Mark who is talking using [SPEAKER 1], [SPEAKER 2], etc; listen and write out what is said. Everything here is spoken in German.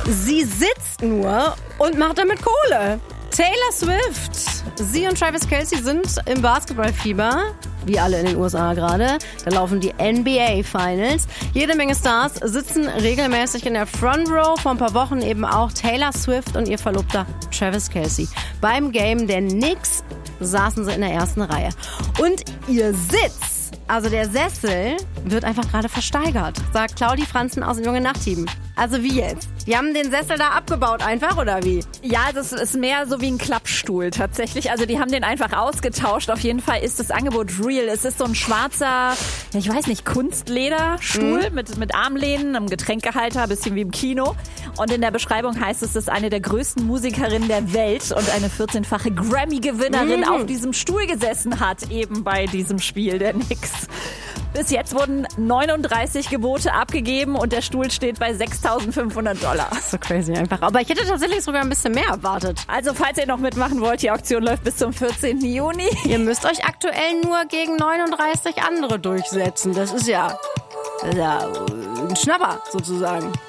[SPEAKER 1] Sie sitzt nur und macht damit Kohle. Taylor Swift. Sie und Travis Kelce sind im Basketballfieber, wie alle in den USA gerade. Da laufen die NBA Finals. Jede Menge Stars sitzen regelmäßig in der Front Row. Vor ein paar Wochen eben auch Taylor Swift und ihr Verlobter Travis Kelce. Beim Game der Knicks saßen sie in der ersten Reihe. Und ihr Sitz, also der Sessel, wird einfach gerade versteigert, sagt Claudi Franzen aus dem Junge Nacht-Team. Also wie jetzt? Die haben den Sessel da abgebaut einfach, oder wie?
[SPEAKER 2] Ja, das ist mehr so wie ein Klappstuhl tatsächlich. Also die haben den einfach ausgetauscht. Auf jeden Fall ist das Angebot real. Es ist so ein schwarzer, ich weiß nicht, Kunstlederstuhl mit Armlehnen, einem Getränkehalter, bisschen wie im Kino. Und in der Beschreibung heißt es, dass eine der größten Musikerinnen der Welt und eine 14-fache Grammy-Gewinnerin auf diesem Stuhl gesessen hat, eben bei diesem Spiel der Knicks. Bis jetzt wurden 39 Gebote abgegeben und der Stuhl steht bei $6.500.
[SPEAKER 1] So crazy einfach. Aber ich hätte tatsächlich sogar ein bisschen mehr erwartet.
[SPEAKER 2] Also falls ihr noch mitmachen wollt, die Auktion läuft bis zum 14. Juni.
[SPEAKER 1] Ihr müsst euch aktuell nur gegen 39 andere durchsetzen. Das ist ja ein Schnapper sozusagen.